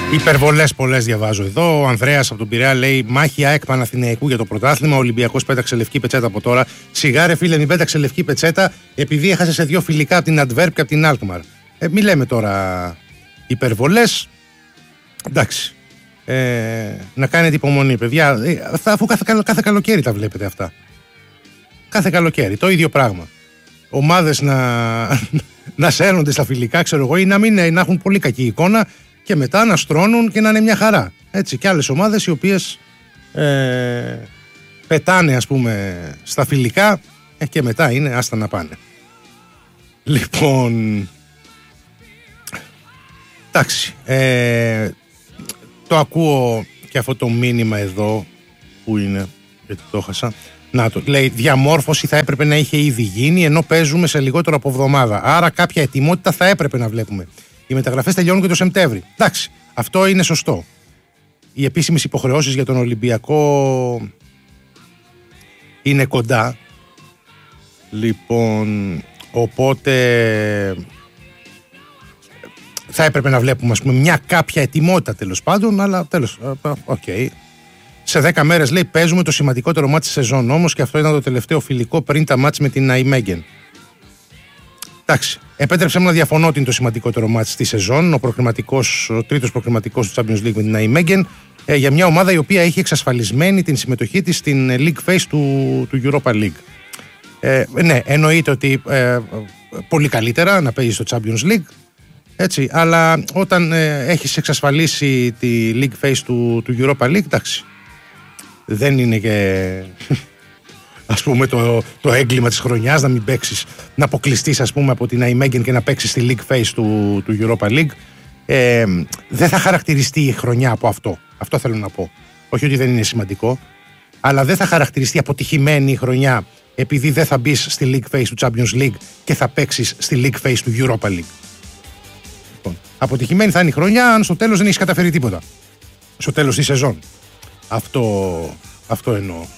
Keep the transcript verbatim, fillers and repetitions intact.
Υπερβολές πολλές διαβάζω εδώ. Ο Ανδρέας από τον Πειραιά λέει: μάχη ΑΕΚ Παναθηναϊκού για το πρωτάθλημα. Ο Ολυμπιακός πέταξε λευκή πετσέτα από τώρα. Σιγάρε φίλε, μην πέταξε λευκή πετσέτα επειδή έχασε σε δύο φιλικά από την Αντβέρπ και από την Αλκμαρ. Ε, μη λέμε τώρα υπερβολές. Εντάξει. Ε, να κάνετε υπομονή, παιδιά. Ε, αυτά, αφού κάθε, κάθε καλοκαίρι τα βλέπετε αυτά. Κάθε καλοκαίρι το ίδιο πράγμα. Ομάδες να, να σέρνονται στα φιλικά, ξέρω εγώ, ή να, μην, να έχουν πολύ κακή εικόνα και μετά να στρώνουν και να είναι μια χαρά. Έτσι, και άλλες ομάδες οι οποίες ε, πετάνε, ας πούμε, στα φιλικά ε, και μετά είναι άστα να πάνε. Λοιπόν, εντάξει, ε, το ακούω και αυτό το μήνυμα εδώ που είναι, γιατί το έχασα. Να το λέει, διαμόρφωση θα έπρεπε να είχε ήδη γίνει ενώ παίζουμε σε λιγότερο από εβδομάδα. Άρα κάποια ετοιμότητα θα έπρεπε να βλέπουμε. Οι μεταγραφές τελειώνουν και το Σεπτέμβρη. Εντάξει, αυτό είναι σωστό. Οι επίσημες υποχρεώσεις για τον Ολυμπιακό είναι κοντά. Λοιπόν, οπότε θα έπρεπε να βλέπουμε, ας πούμε, μια κάποια ετοιμότητα τέλος πάντων, αλλά τέλος, οκ. Okay. Σε δέκα μέρες, λέει, παίζουμε το σημαντικότερο μάτς της σεζόν όμως και αυτό ήταν το τελευταίο φιλικό πριν τα μάτς με την Ναϊμέγεν. Εντάξει, επέτρεψε μου να διαφωνώ ότι είναι το σημαντικότερο μάτς της σεζόν, ο, ο τρίτος προκριματικός του Champions League με την Ναϊμέγεν, ε, για μια ομάδα η οποία έχει εξασφαλισμένη την συμμετοχή της στην League Phase του, του Europa League. Ε, ναι, εννοείται ότι ε, πολύ καλύτερα να παίζει στο Champions League, έτσι, αλλά όταν ε, έχεις εξασφαλίσει τη League Phase του, του Europa League, εντάξει, δεν είναι και ας πούμε το, το έγκλημα της χρονιάς να μην παίξεις, να αποκλειστείς, ας πούμε, από την Ναϊμέγεν και να παίξεις στη League Phase του, του Europa League. Ε, δεν θα χαρακτηριστεί η χρονιά από αυτό. Αυτό θέλω να πω. Όχι ότι δεν είναι σημαντικό, αλλά δεν θα χαρακτηριστεί αποτυχημένη η χρονιά επειδή δεν θα μπεις στη League Phase του Champions League και θα παίξεις στη League Phase του Europa League. Λοιπόν, αποτυχημένη θα είναι η χρονιά αν στο τέλος δεν έχεις καταφέρει τίποτα. Στο τέλος της σεζόν. Αυτό, αυτό εννοώ.